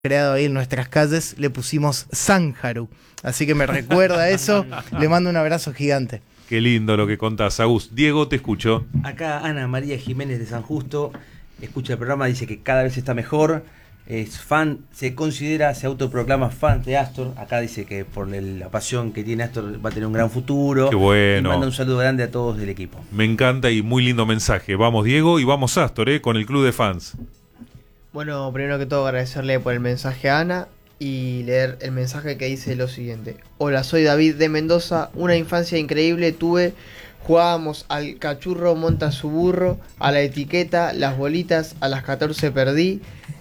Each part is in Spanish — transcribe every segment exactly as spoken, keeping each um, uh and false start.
creado ahí en nuestras calles, le pusimos Sanjaru. Así que me recuerda eso, le mando un abrazo gigante. Qué lindo lo que contás, Agus. Diego, te escucho. Acá Ana María Jiménez de San Justo escucha el programa, dice que cada vez está mejor, es fan, se considera, se autoproclama fan de Astor. Acá dice que por el, la pasión que tiene Astor va a tener un gran futuro. Qué bueno. Y manda un saludo grande a todos del equipo. Me encanta y muy lindo mensaje. Vamos Diego y vamos Astor, ¿eh? Con el club de fans. Bueno, primero que todo agradecerle por el mensaje a Ana y leer el mensaje que dice lo siguiente. Hola, soy David de Mendoza, una infancia increíble tuve, jugábamos al cachurro monta su burro, a la etiqueta, las bolitas, a las catorce perdí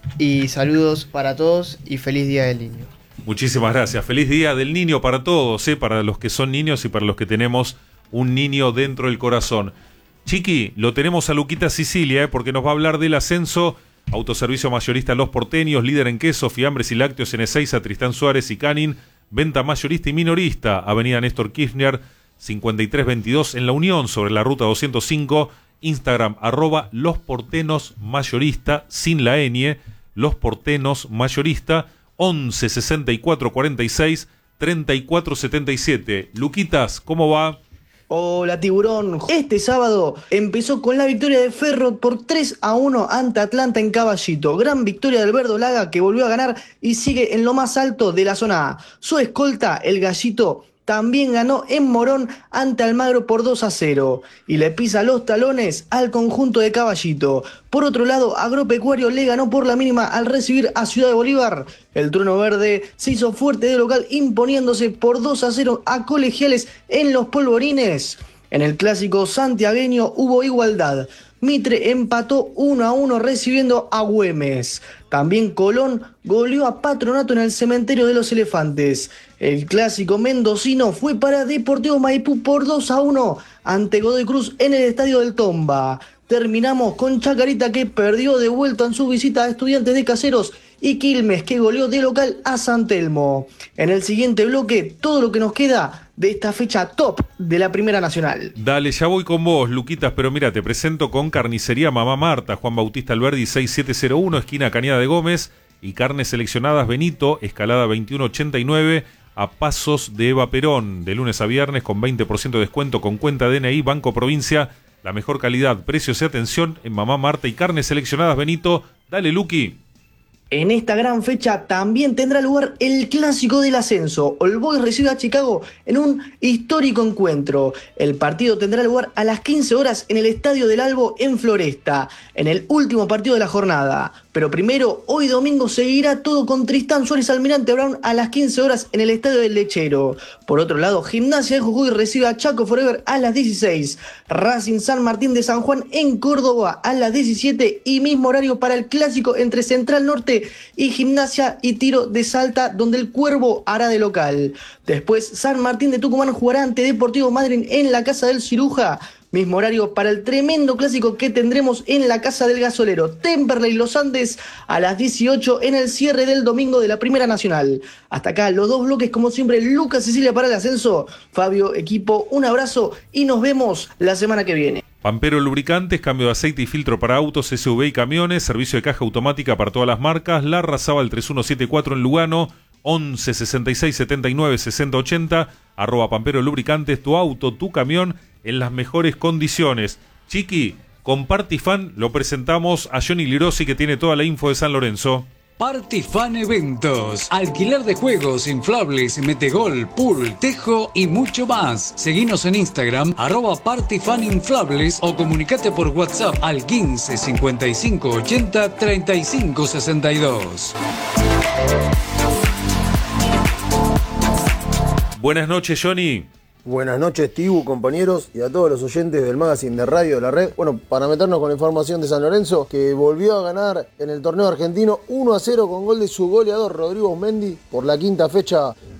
y saludos para todos y feliz día del niño. Muchísimas gracias, feliz día del niño para todos, ¿eh? Para los que son niños y para los que tenemos un niño dentro del corazón. Chiqui, lo tenemos a Luquita Sicilia, ¿eh? Porque nos va a hablar del ascenso. Autoservicio mayorista Los Porteños, líder en queso, fiambres y lácteos en Ezeiza, Tristán Suárez y Canin. Venta mayorista y minorista, Avenida Néstor Kirchner, cincuenta y tres veintidós en La Unión, sobre la ruta doscientos cinco. Instagram, arroba Los Portenos Mayorista, sin la ñ, Los Portenos Mayorista, once sesenta y cuatro cuarenta y seis treinta y cuatro setenta y siete. Luquitas, ¿cómo va? Hola Tiburón, este sábado empezó con la victoria de Ferro por tres a uno ante Atlanta en Caballito. Gran victoria del Verdolaga que volvió a ganar y sigue en lo más alto de la zona A. Su escolta, el Gallito, también ganó en Morón ante Almagro por dos a cero y le pisa los talones al conjunto de Caballito. Por otro lado, Agropecuario le ganó por la mínima al recibir a Ciudad de Bolívar. El Trueno Verde se hizo fuerte de local imponiéndose por dos a cero a Colegiales en los Polvorines. En el clásico santiagueño hubo igualdad. Mitre empató uno a uno recibiendo a Güemes. También Colón goleó a Patronato en el Cementerio de los Elefantes. El clásico mendocino fue para Deportivo Maipú por dos a uno ante Godoy Cruz en el Estadio del Tomba. Terminamos con Chacarita que perdió de vuelta en su visita a Estudiantes de Caseros y Quilmes que goleó de local a San Telmo. En el siguiente bloque, todo lo que nos queda de esta fecha top de la Primera Nacional. Dale, ya voy con vos, Luquitas, pero mira, te presento con Carnicería Mamá Marta, Juan Bautista Alberdi seis siete cero uno, esquina Cañada de Gómez, y Carnes Seleccionadas Benito, escalada veintiuno ochenta y nueve, a pasos de Eva Perón, de lunes a viernes con veinte por ciento de descuento con cuenta D N I Banco Provincia. La mejor calidad, precios y atención en Mamá Marta y Carnes Seleccionadas Benito. Dale, Luqui. En esta gran fecha también tendrá lugar el clásico del ascenso. All Boys recibe a Chicago en un histórico encuentro. El partido tendrá lugar a las quince horas en el Estadio del Albo en Floresta, en el último partido de la jornada. Pero primero, hoy domingo seguirá todo con Tristán Suárez Almirante Brown a las quince horas en el Estadio del Lechero. Por otro lado, Gimnasia de Jujuy recibe a Chaco Forever a las dieciséis. Racing San Martín de San Juan en Córdoba a las diecisiete y mismo horario para el clásico entre Central Norte y Gimnasia y Tiro de Salta, donde el Cuervo hará de local. Después, San Martín de Tucumán jugará ante Deportivo Madryn en la Casa del Ciruja. Mismo horario para el tremendo clásico que tendremos en la Casa del Gasolero. Temperley Los Andes a las dieciocho en el cierre del domingo de la Primera Nacional. Hasta acá los dos bloques, como siempre, Lucas Cecilia para el ascenso. Fabio, equipo, un abrazo y nos vemos la semana que viene. Pampero Lubricantes, cambio de aceite y filtro para autos, S U V y camiones, servicio de caja automática para todas las marcas. La Razábal tres uno siete cuatro en Lugano, once sesenta y seis setenta y nueve sesenta ochenta, arroba Pampero Lubricantes, tu auto, tu camión en las mejores condiciones. Chiqui, con Partifan lo presentamos a Johnny Lirosi, que tiene toda la info de San Lorenzo. Partifan Eventos, alquiler de juegos, inflables, metegol, pool, tejo y mucho más. Seguinos en Instagram, arroba Partifan Inflables o comunicate por WhatsApp al quince cincuenta y cinco ochenta treinta y cinco sesenta y dos. Buenas noches, Johnny. Buenas noches, Tibu, compañeros, y a todos los oyentes del magazine de radio de la red. Bueno, para meternos con la información de San Lorenzo, que volvió a ganar en el torneo argentino uno a cero con gol de su goleador Rodrigo Mendy por la quinta fecha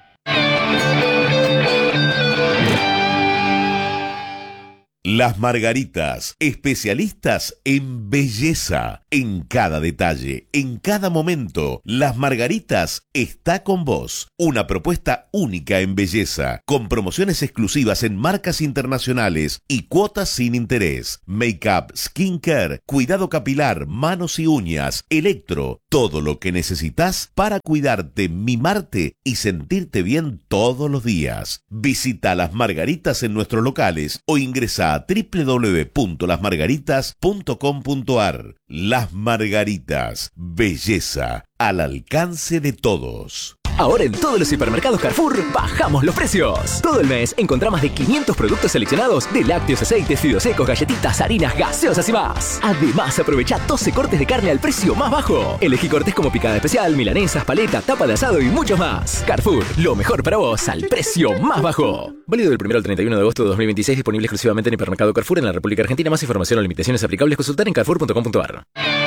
Las Margaritas, especialistas en belleza. En cada detalle, en cada momento, Las Margaritas está con vos. Una propuesta única en belleza, con promociones exclusivas en marcas internacionales y cuotas sin interés. Make-up, skincare, cuidado capilar, manos y uñas, electro, todo lo que necesitas para cuidarte, mimarte y sentirte bien todos los días. Visita Las Margaritas en nuestros locales o ingresa a doble u doble u doble u punto las margaritas punto com punto a r. Las Margaritas, belleza al alcance de todos. Ahora en todos los hipermercados Carrefour bajamos los precios. Todo el mes encontrá más de quinientos productos seleccionados de lácteos, aceites, fideos secos, galletitas, harinas, gaseosas y más. Además, aprovecha doce cortes de carne al precio más bajo. Elegí cortes como picada especial, milanesas, paleta, tapa de asado y muchos más. Carrefour, lo mejor para vos al precio más bajo. Válido del primero al treinta y uno de agosto de dos mil veintiséis, disponible exclusivamente en hipermercado Carrefour en la República Argentina. Más información o limitaciones aplicables consultar en carrefour punto com punto a r.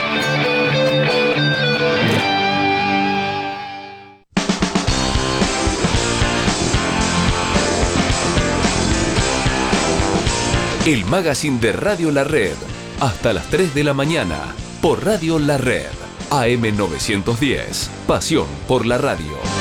El magazine de Radio La Red, hasta las tres de la mañana, por Radio La Red, A M novecientos diez, pasión por la radio.